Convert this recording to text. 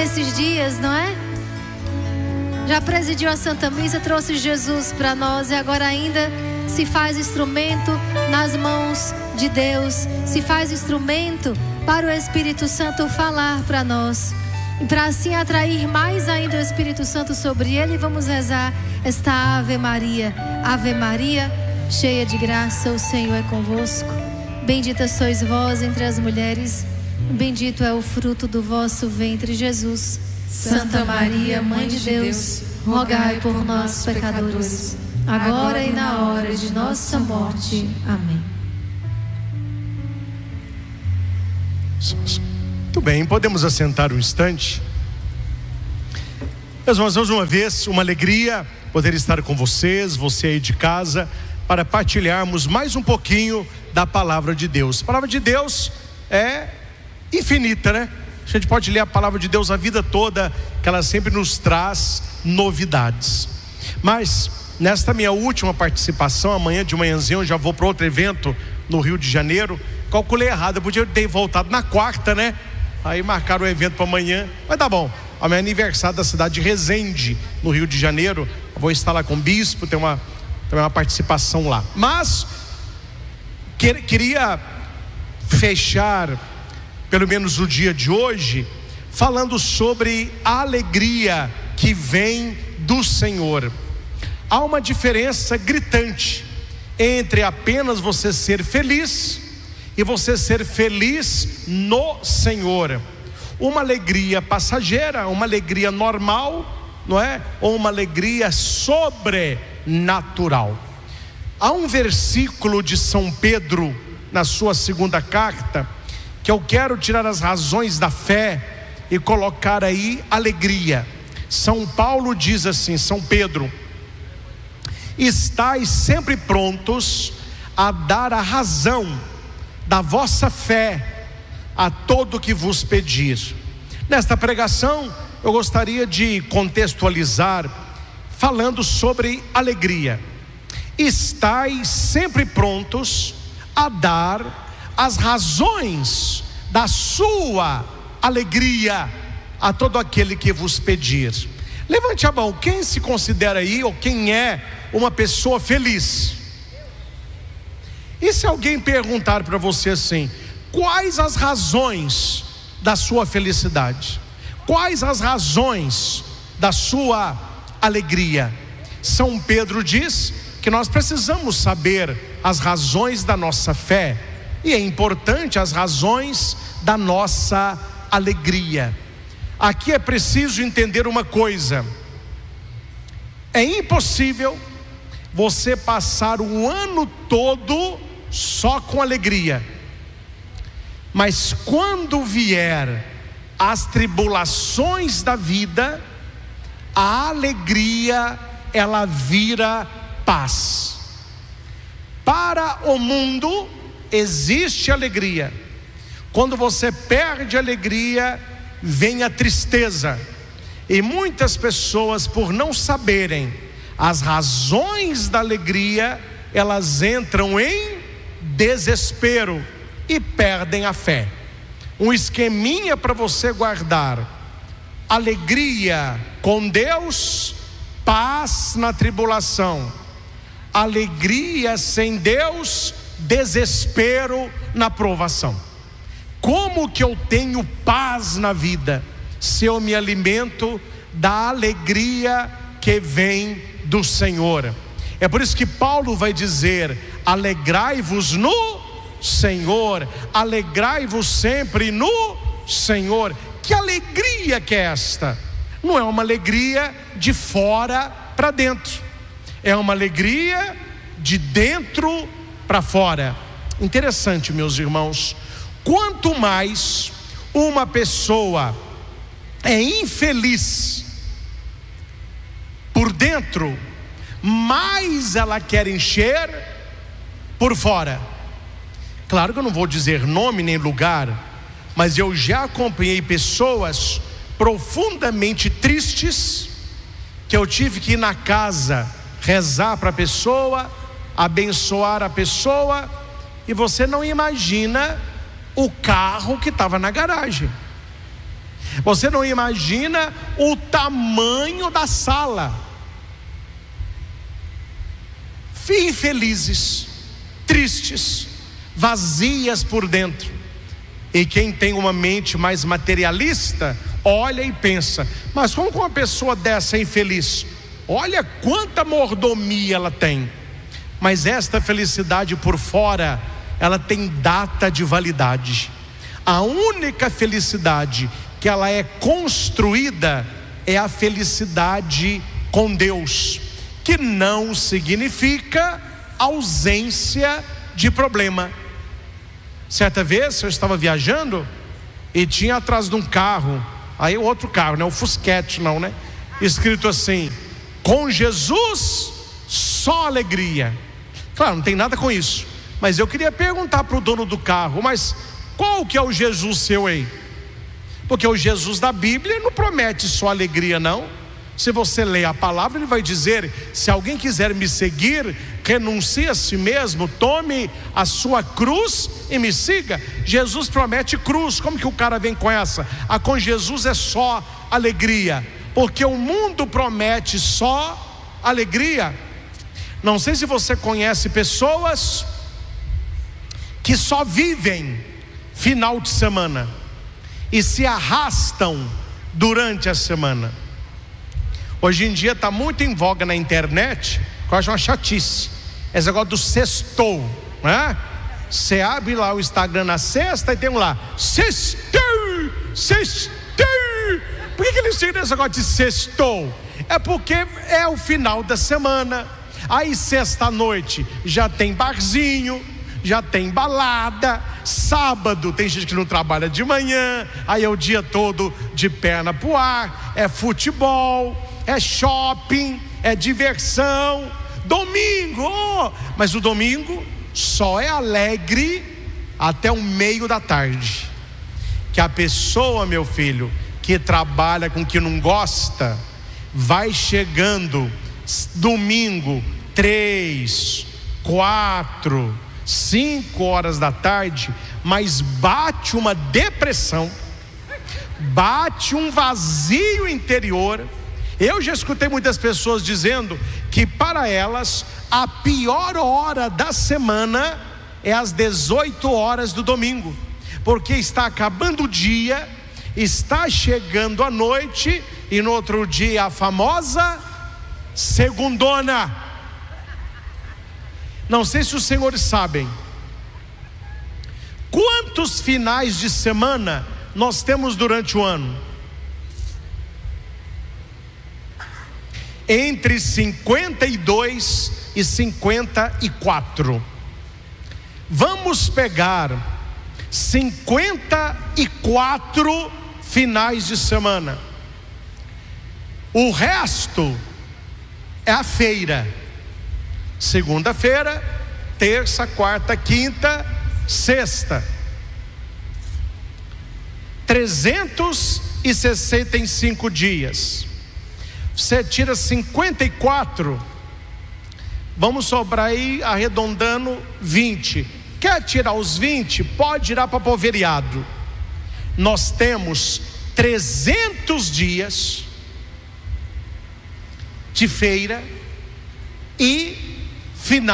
nesses dias, não é? Já presidiu a Santa Missa, trouxe Jesus para nós e agora ainda se faz instrumento nas mãos de Deus, se faz instrumento para o Espírito Santo falar para nós. E para assim atrair mais ainda o Espírito Santo sobre ele, vamos rezar esta Ave Maria. Ave Maria, cheia de graça, o Senhor é convosco. Bendita sois vós entre as mulheres, bendito é o fruto do vosso ventre, Jesus. Santa Maria, Mãe de Deus, rogai por nós, pecadores, agora e na hora de nossa morte. Amém. Muito bem, podemos assentar um instante. Meus irmãos, mais uma vez, uma alegria poder estar com vocês, você aí de casa, para partilharmos mais um pouquinho da palavra de Deus. A palavra de Deus é infinita, né? A gente pode ler a palavra de Deus a vida toda, que ela sempre nos traz novidades. Mas nesta minha última participação, amanhã de manhãzinha eu já vou para outro evento no Rio de Janeiro. Calculei errado, eu podia ter voltado na quarta, né? Aí marcaram o evento para amanhã, mas tá bom. Amanhã é aniversário da cidade de Resende, no Rio de Janeiro. Eu vou estar lá com o bispo, tem uma participação lá. Mas queria fechar pelo menos o dia de hoje falando sobre a alegria que vem do Senhor. Há uma diferença gritante entre apenas você ser feliz e você ser feliz no Senhor. Uma alegria passageira, uma alegria normal, não é? Ou uma alegria sobrenatural. Há um versículo de São Pedro na sua segunda carta que eu quero tirar as razões da fé e colocar aí alegria. São Paulo diz assim, São Pedro: estais sempre prontos a dar a razão da vossa fé a todo que vos pedir. Nesta pregação eu gostaria de contextualizar falando sobre alegria. Estais sempre prontos a dar as razões da sua alegria a todo aquele que vos pedir. Levante a mão, quem se considera aí, ou quem é uma pessoa feliz? E se alguém perguntar para você assim: quais as razões da sua felicidade? Quais as razões da sua alegria? São Pedro diz que nós precisamos saber as razões da nossa fé, e é importante as razões da nossa alegria. Aqui é preciso entender uma coisa: é impossível você passar o ano todo só com alegria, mas quando vier as tribulações da vida, a alegria ela vira paz. Para o mundo existe alegria. Quando você perde a alegria, vem a tristeza. E muitas pessoas, por não saberem as razões da alegria, elas entram em desespero e perdem a fé. Um esqueminha para você guardar: alegria com Deus, paz na tribulação. Alegria sem Deus, desespero na provação. Como que eu tenho paz na vida? Se eu me alimento da alegria que vem do Senhor. É por isso que Paulo vai dizer: alegrai-vos no Senhor, alegrai-vos sempre no Senhor. Que alegria que é esta? Não é uma alegria de fora para dentro, é uma alegria de dentro para fora. Interessante, meus irmãos, quanto mais uma pessoa é infeliz por dentro, mais ela quer encher por fora. Claro que eu não vou dizer nome nem lugar, mas eu já acompanhei pessoas profundamente tristes, que eu tive que ir na casa rezar para a pessoa, abençoar a pessoa, e você não imagina o carro que estava na garagem. Você não imagina o tamanho da sala. Infelizes, tristes, vazias por dentro. E quem tem uma mente mais materialista olha e pensa: mas como uma pessoa dessa é infeliz? Olha quanta mordomia ela tem. Mas esta felicidade por fora, ela tem data de validade. A única felicidade que ela é construída é a felicidade com Deus, que não significa ausência de problema. Certa vez eu estava viajando e tinha atrás de um carro, aí o outro carro, não é o Fusquete não, né? Escrito assim: com Jesus só alegria. Claro, não tem nada com isso, mas eu queria perguntar para o dono do carro: mas qual que é o Jesus seu aí? Porque o Jesus da Bíblia não promete só alegria não. Se você ler a palavra, ele vai dizer: se alguém quiser me seguir, renuncie a si mesmo, tome a sua cruz e me siga. Jesus promete cruz. Como que o cara vem com essa? Com Jesus é só alegria, porque o mundo promete só alegria. Não sei se você conhece pessoas que só vivem final de semana e se arrastam durante a semana. Hoje em dia está muito em voga na internet, que eu acho uma chatice, esse negócio do sextou, né? Você abre lá o Instagram na sexta e tem lá: sextou, sextou. Por que eles ficam nesse negócio de sextou? É porque é o final da semana. Aí sexta-noite já tem barzinho, já tem balada. Sábado tem gente que não trabalha de manhã, aí é o dia todo de perna pro ar, é futebol, é shopping, é diversão. Domingo, mas o domingo só é alegre até o meio da tarde. Que a pessoa, meu filho, que trabalha com o que não gosta, vai chegando domingo 3, 4, 5 horas da tarde, mas bate uma depressão, bate um vazio interior. Eu já escutei muitas pessoas dizendo que para elas a pior hora da semana é às 18 horas do domingo, porque está acabando o dia, está chegando a noite e no outro dia a famosa segundona. Não sei se os senhores sabem quantos finais de semana nós temos durante o ano. Entre 52 e 54. Vamos pegar 54 finais de semana. O resto é a feira. Segunda-feira, terça, quarta, quinta, sexta. 365 dias. Você tira 54, vamos sobrar aí, arredondando, 20. Quer tirar os 20? Pode ir para poveriado. Nós temos 300 dias de feira e final